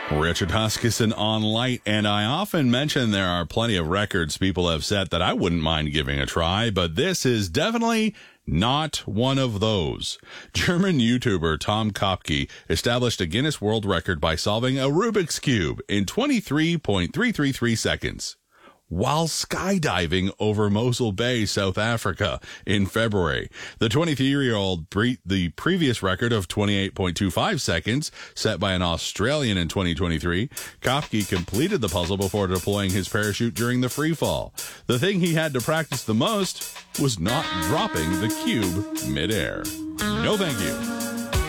Richard Huskisson on Light, and I often mention there are plenty of records people have set that I wouldn't mind giving a try, but this is definitely not one of those. German YouTuber Tom Kopke established a Guinness World Record by solving a Rubik's Cube in 23.333 seconds while skydiving over Mosul Bay, South Africa in February. The 23-year-old beat the previous record of 28.25 seconds set by an Australian in 2023. Kopke completed the puzzle before deploying his parachute during the free fall. The thing he had to practice the most was not dropping the cube midair. No thank you.